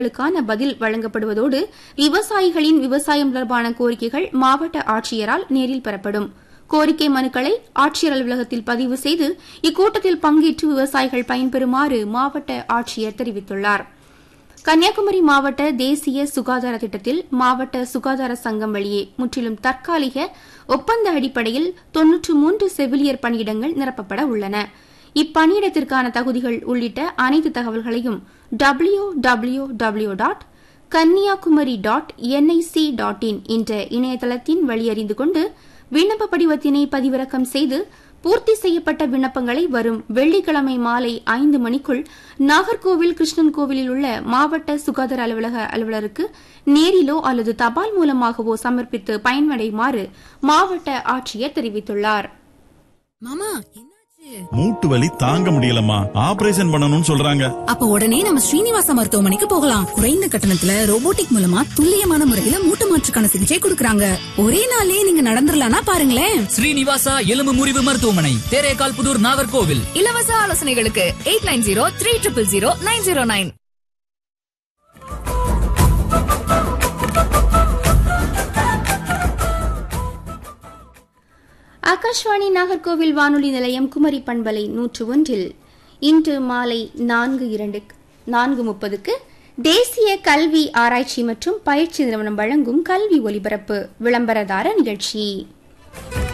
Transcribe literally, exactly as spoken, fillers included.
க்கான பதில் வழங்கப்படுவதோடு விவசாயிகளின் விவசாயம் தொடர்பான கோரிக்கைகள் மாவட்ட ஆட்சியரால் நேரில் பெறப்படும். கோரிக்கை மனுக்களை ஆட்சியர் அலுவலகத்தில் பதிவு செய்து இக்கூட்டத்தில் பங்கேற்று விவசாயிகள் பயன்பெறுமாறு மாவட்ட ஆட்சியர் தெரிவித்துள்ளார். கன்னியாகுமரி மாவட்ட தேசிய சுகாதார திட்டத்தில் மாவட்ட சுகாதார சங்கம் வழியே முற்றிலும் தற்காலிக ஒப்பந்த அடிப்படையில் தொன்னூற்று மூன்று செவிலியர் பணியிடங்கள் நிரப்பப்பட உள்ளன. இப்பணியிடத்திற்கான தகுதிகள் உள்ளிட்ட அனைத்து தகவல்களையும் W W W dot Kanyakumari dot NIC dot in என்ற இணையதளத்தின் வழி அறிந்து கொண்டு விண்ணப்ப படிவத்தினை பதிவிறக்கம் செய்து பூர்த்தி செய்யப்பட்ட விண்ணப்பங்களை வரும் வெள்ளிக்கிழமை மாலை ஐந்து மணிக்குள் நாகர்கோவில் கிருஷ்ணன் கோவிலில் உள்ள மாவட்ட சுகாதார அலுவலக அலுவலருக்கு நேரிலோ அல்லது தபால் மூலமாகவோ சமர்ப்பித்து பயனடையுமாறு மாவட்ட ஆட்சியர் தெரிவித்துள்ளார். மூட்டு வலி தாங்க முடியலம்மா, ஆபரேஷன் பண்ணணும்னு சொல்றாங்க. அப்ப உடனே நம்ம ஸ்ரீனிவாச மருத்துவமனைக்கு போகலாம். குறைந்த கட்டணத்துல ரோபோட்டிக் மூலமா துல்லியமான முறையில மூட்டு மாற்றுக்கான சிகிச்சை கொடுக்கறாங்க. ஒரே நாளே நீங்க நடந்துடலாம்னா பாருங்களேன். ஸ்ரீனிவாசா எலும்பு முறிவு மருத்துவமனை, தேரேகால் புதூர், நாகர்கோவில். இலவச ஆலோசனைகளுக்கு eight nine zero three triple zero nine zero nine. Akashvani Nagercoil வானொலி நிலையம் குமரி பண்பலை நூற்று ஒன்றில் இன்று மாலை நான்கு இரண்டு நான்கு முப்பதுக்கு தேசிய கல்வி ஆராய்ச்சி மற்றும் பயிற்சி நிறுவனம் வழங்கும் கல்வி ஒலிபரப்பு விளம்பரதார நிகழ்ச்சி.